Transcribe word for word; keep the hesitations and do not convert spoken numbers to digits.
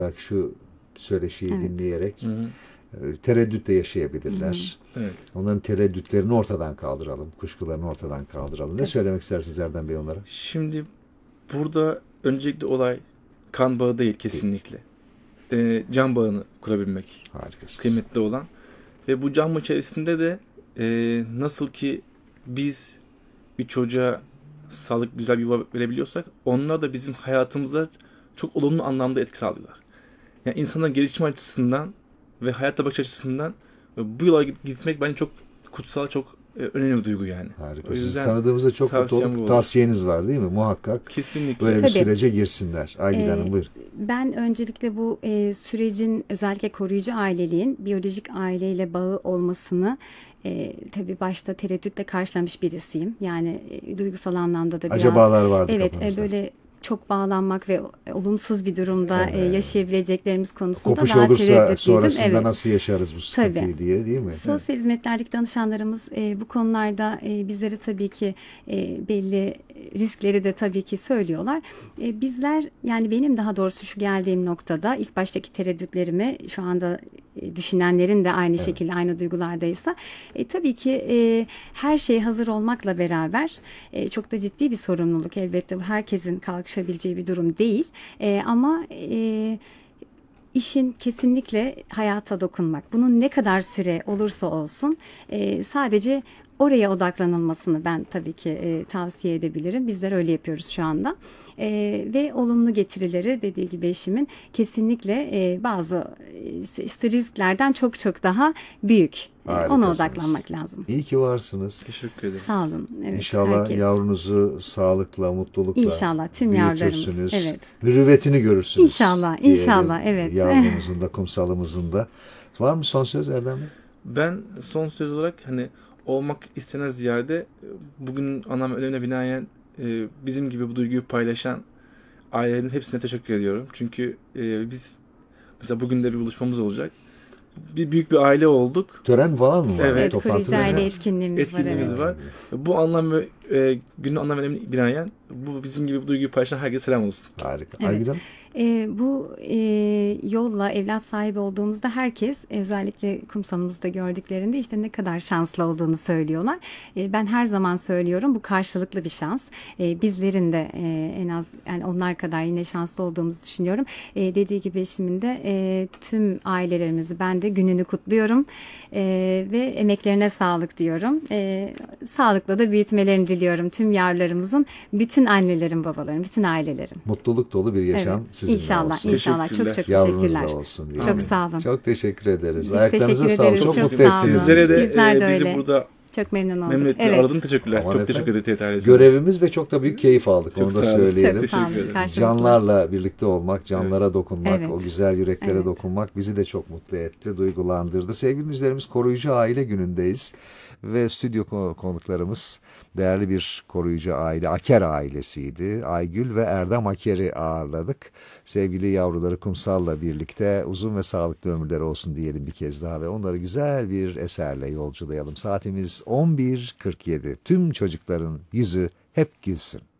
Belki şu söyleşiyi Evet. dinleyerek Hı hı. e, tereddüt de yaşayabilirler. Evet. Onların tereddütlerini ortadan kaldıralım. Kuşkularını ortadan kaldıralım. Ne Tabii. söylemek istersiniz Erdem Bey onlara? Şimdi burada öncelikle olay kan bağı değil kesinlikle. Ee, can bağını kurabilmek Harikasınız. kıymetli olan. Ve bu can bağı içerisinde de e, nasıl ki biz bir çocuğa sağlıklı güzel bir yuva verebiliyorsak onlar da bizim hayatımıza çok olumlu anlamda etki sağlıyorlar. Yani insanın gelişim açısından ve hayatta bakış açısından e, bu yola gitmek bence çok kutsal, çok e, önemli bir duygu yani. Harika. O Sizi yüzden tanıdığımızda çok mutlu tavsiyem bu olduk. olur. Tavsiyeniz var değil mi? Muhakkak Kesinlikle. böyle bir Tabii. sürece girsinler. Aygül Ee, Hanım buyur. Ben öncelikle bu e, sürecin özellikle koruyucu aileliğin biyolojik aileyle bağı olmasını e, tabii başta tereddütle karşılamış birisiyim. Yani e, duygusal anlamda da biraz Acabalar vardı evet e, kafanızda. böyle çok bağlanmak ve olumsuz bir durumda e, Evet. yaşayabileceklerimiz konusunda Kopuş daha olursa tereddütlüydüm. sonrasında Evet. nasıl yaşarız bu sıkıntıyı Tabii. diye değil mi? Sosyal hizmetlerdeki danışanlarımız e, bu konularda e, bizlere tabii ki e, belli riskleri de tabii ki söylüyorlar. E, bizler yani benim daha doğrusu şu geldiğim noktada ilk baştaki tereddütlerimi şu anda e, düşünenlerin de aynı Evet. şekilde aynı duygulardaysa e, tabii ki e, her şeye hazır olmakla beraber e, çok da ciddi bir sorumluluk elbette bu herkesin kalkışabileceği bir durum değil. E, ama e, İşin kesinlikle hayata dokunmak. Bunun ne kadar süre olursa olsun e, sadece oraya odaklanılmasını ben tabii ki e, tavsiye edebilirim. Bizler öyle yapıyoruz şu anda. E, ve olumlu getirileri dediği gibi eşimin kesinlikle e, bazı e, işte risklerden çok çok daha büyük. E, ona Harikasınız. odaklanmak lazım. İyi ki varsınız. Teşekkür ederim. Sağ olun. Evet, İnşallah herkes. yavrunuzu sağlıkla, mutlulukla İnşallah tüm yavrularımız. büyütürsünüz. Evet. Mürüvvetini görürsünüz. İnşallah, diyelim. inşallah, evet. Yavrumuzun da, kumsalımızın da. Var mı son söz Erdem Bey? Ben son söz olarak hani olmak istenen ziyade e, bugün anlam önemine binaen e, bizim gibi bu duyguyu paylaşan ailelerin hepsine teşekkür ediyorum. Çünkü e, biz mesela bugün de bir buluşmamız olacak. Bir büyük bir aile olduk. Tören falan mı var? Evet, Evet, Toplantınız koruyucu aile var. etkinliğimiz, Etkinliğimiz var. var. Bu anlam ve e, günün anlam önemine binaen bu bizim gibi bu duyguyu paylaşan herkese selam olsun. Harika. Evet. Aygül Hanım? E, bu e, yolla evlat sahibi olduğumuzda herkes özellikle kumsalımızda gördüklerinde işte ne kadar şanslı olduğunu söylüyorlar. E, ben her zaman söylüyorum bu karşılıklı bir şans. E, bizlerin de e, en az yani onlar kadar yine şanslı olduğumuzu düşünüyorum. E, dediği gibi eşimin de e, tüm ailelerimizi ben de gününü kutluyorum. E, ve emeklerine sağlık diyorum. E, sağlıkla da büyütmelerini diliyorum tüm yavrularımızın, bütün annelerin, babaların, bütün ailelerin. Mutluluk dolu bir yaşam Evet. sizinle İnşallah, olsun. inşallah. Çok Teşekkürler. çok Yavrunuz teşekkürler. da olsun diye. Çok sağ olun. Çok teşekkür ederiz. Biz Ayaklarınıza teşekkür sağlık. ederiz. Çok, Çok mutlu sağ olun. ettiniz Sizlere bizi. de Bizler de e, bizi öyle. burada Çok memnun olduk. memnuniyetle Evet. aradın. Teşekkürler. Aman Çok efendim. teşekkür ederim T R T ailesine. Görevimiz ve çok da büyük keyif aldık. Çok Onu da sağ olun. söyleyelim. Çok sağ olun. Teşekkür ederim. Karşılıklı. Canlarla birlikte olmak, canlara dokunmak, Evet. o güzel yüreklere Evet. dokunmak bizi de çok mutlu etti, duygulandırdı. Sevgili dinleyicilerimiz, Koruyucu Aile Günü'ndeyiz ve stüdyo konuklarımız değerli bir koruyucu aile, Aker ailesiydi. Aygül ve Erdem Aker'i ağırladık. Sevgili yavruları Kumsal'la birlikte uzun ve sağlıklı ömürleri olsun diyelim bir kez daha ve onları güzel bir eserle yolculayalım. Saatimiz on bir kırk yedi. Tüm çocukların yüzü hep gülsün.